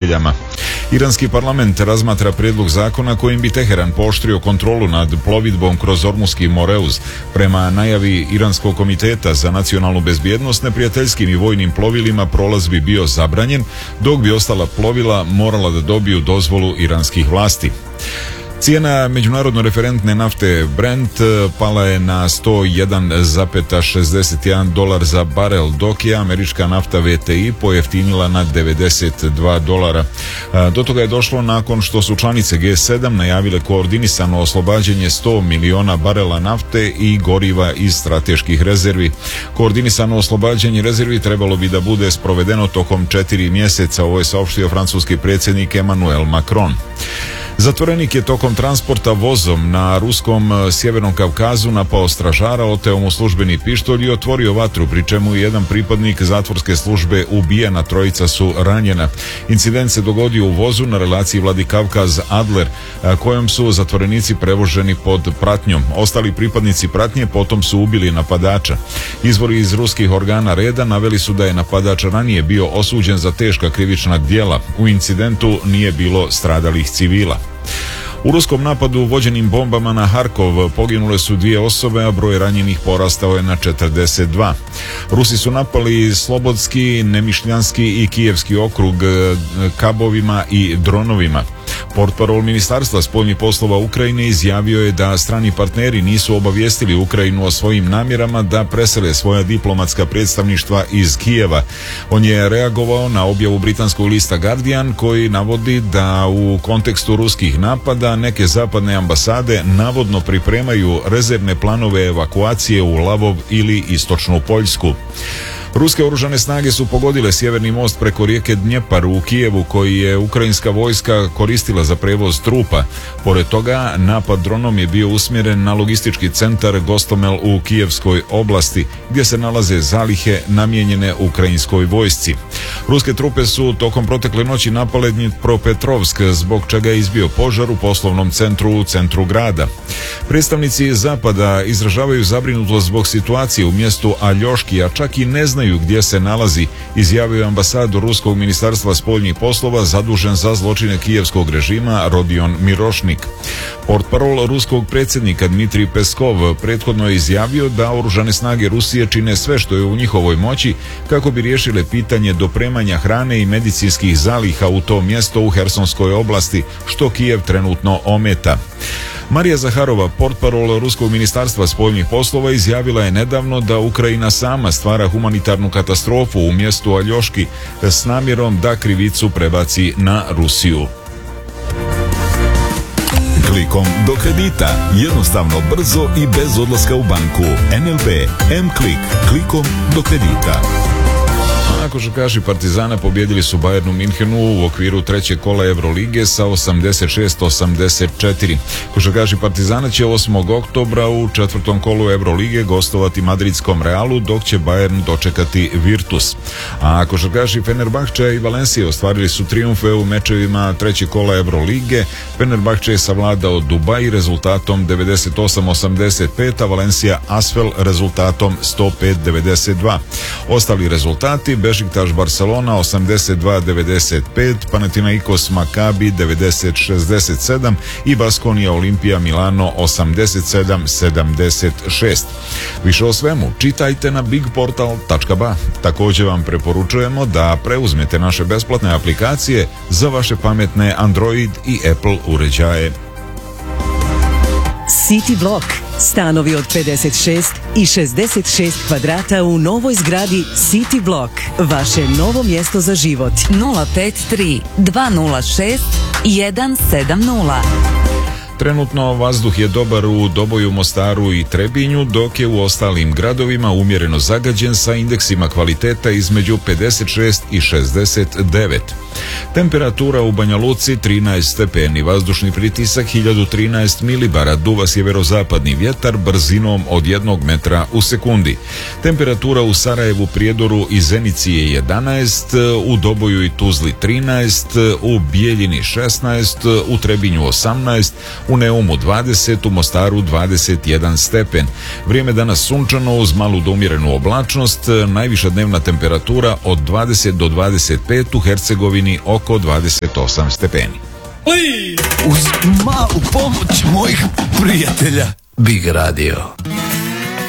nedeljama. Iranski parlament razmatra prijedlog zakona kojim bi Teheran pooštrio kontrolu nad plovidbom kroz Ormuski Moreuz. Prema najavi Iranskog komiteta za nacionalnu bezbjednost, neprijateljskim i vojnim plovilima prolaz bi bio zabranjen, dok bi ostala plovila morala da dobiju dozvolu iranskih vlasti. Cijena međunarodno referentne nafte Brent pala je na $101,61 za barel, dok je američka nafta VTI pojeftinila na $92. Do toga je došlo nakon što su članice G7 najavile koordinisano oslobađanje 100 miliona barela nafte i goriva iz strateških rezervi. Koordinisano oslobađanje rezervi trebalo bi da bude sprovedeno tokom 4 mjeseca, ovo je saopštio francuski predsjednik Emmanuel Macron. Zatvorenik je tokom transporta vozom na ruskom Sjevernom Kavkazu napao stražara, oteo mu službeni pištolj i otvorio vatru, pri čemu je jedan pripadnik zatvorske službe ubijen, a trojica su ranjena. Incident se dogodio u vozu na relaciji Vladikavkaz-Adler, kojom su zatvorenici prevoženi pod pratnjom. Ostali pripadnici pratnje potom su ubili napadača. Izvori iz ruskih organa reda naveli su da je napadač ranije bio osuđen za teška krivična djela. U incidentu nije bilo stradalih civila. U ruskom napadu vođenim bombama na Harkov poginule su 2 osobe, a broj ranjenih porastao je na 42. Rusi su napali Slobodski, Nemišljanski i Kijevski okrug kabovima i dronovima. Portparol Ministarstva spoljnih poslova Ukrajine izjavio je da strani partneri nisu obavijestili Ukrajinu o svojim namjerama da presele svoja diplomatska predstavništva iz Kijeva. On je reagovao na objavu britanskog lista Guardian, koji navodi da u kontekstu ruskih napada neke zapadne ambasade navodno pripremaju rezervne planove evakuacije u Lavov ili istočnu Poljsku. Ruske oružane snage su pogodile sjeverni most preko rijeke Dnjepar u Kijevu, koji je ukrajinska vojska koristila za prevoz trupa. Pored toga, napad dronom je bio usmjeren na logistički centar Gostomel u Kijevskoj oblasti, gdje se nalaze zalihe namijenjene ukrajinskoj vojsci. Ruske trupe su tokom protekle noći napale Dnjepropetrovsk, zbog čega je izbio požar u poslovnom centru u centru grada. Predstavnici Zapada izražavaju zabrinutost zbog situacije u mjestu Aljoški, a čak i ne znaju gdje se nalazi, izjavio ambasador Ruskog ministarstva spoljnih poslova zadužen za zločine kijevskog režima Rodion Mirošnik. Portparol ruskog predsjednika Dmitrij Peskov prethodno je izjavio da oružane snage Rusije čine sve što je u njihovoj moći kako bi riješile pitanje dopremanja hrane i medicinskih zaliha u to mjesto u Hersonskoj oblasti, što Kijev trenutno ometa. Marija Zaharova, portparol Ruskog ministarstva spoljnih poslova, izjavila je nedavno da Ukrajina sama stvara humanitarnu katastrofu u mjestu Aljoški s namjerom da krivicu prebaci na Rusiju. Klikom do kredita. Jednostavno, brzo i bez odlaska u banku. NLB M-Klik. Klikom do kredita. Košarkaši Partizana pobjedili su Bayern u Minhenu u okviru trećeg kola Evrolige sa 86-84. Košarkaši Partizana će 8. oktobra u četvrtom kolu Evrolige gostovati madridskom Realu, dok će Bayern dočekati Virtus. A košarkaši Fenerbahčeja i Valencije ostvarili su trijumfe u mečevima trećeg kola Evrolige. Fenerbahče je savladao Dubaj rezultatom 98-85, a Valencija Asvel rezultatom 105-92. Ostali rezultati: Bešiktaš Barcelona 82-95, Panathinaikos Makabi 90-67 i Baskonija Olimpija Milano 87-76. Više o svemu čitajte na bigportal.ba. Također vam preporučujemo da preuzmete naše besplatne aplikacije za vaše pametne Android i Apple uređaje. City Block. Stanovi od 56 i 66 kvadrata u novoj zgradi City Block. Vaše novo mjesto za život. 053 206 170. Trenutno vazduh je dobar u Doboju, Mostaru i Trebinju, dok je u ostalim gradovima umjereno zagađen sa indeksima kvaliteta između 56 i 69. Temperatura u Banja Luci 13 stepeni, vazdušni pritisak 1013 milibara, duva sjeverozapadni vjetar brzinom od 1 metra u sekundi. Temperatura u Sarajevu, Prijedoru i Zenici je 11, u Doboju i Tuzli 13, u Bijeljini 16, u Trebinju 18, u Neumu 20, u Mostaru 21 stepen. Vrijeme danas sunčano uz malu do umjerenu oblačnost, najviša dnevna temperatura od 20 do 25 u Hercegovini, oko 28 stepeni. Uz malu pomoć mojih prijatelja Big Radio.